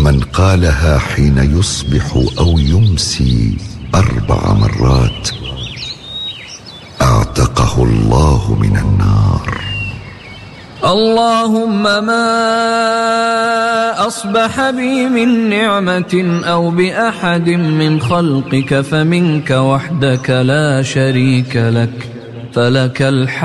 من قالها حين يصبح أو يمسي 4 مرات اعتقه الله من النار. اللهم ما أصبح بي من نعمة أو بأحد من خلقك فمنك وحدك لا شريك لك، فلك الحمد